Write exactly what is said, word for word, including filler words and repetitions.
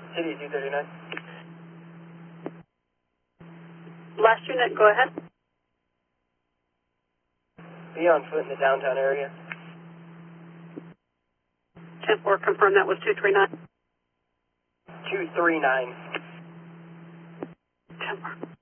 City two thirty-nine. Last unit, go ahead. Be on foot in the downtown area. ten four, confirm that was two three nine. two three nine. ten four.